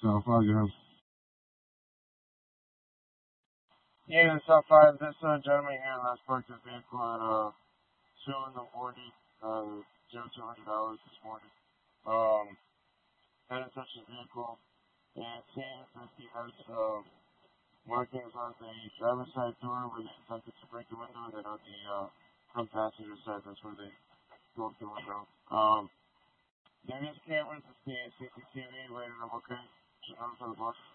South 5, you have. Yeah, South 5, this gentleman here last parked his vehicle at 2 in the morning, $0 to $100 this morning. Had to touch his vehicle, and it seems that he has markings on the driver's side door where they attempted to break the window, and then on the front passenger side, that's where they broke the window. There is cameras to see CCTV rated. I'm okay. Should notice on the box.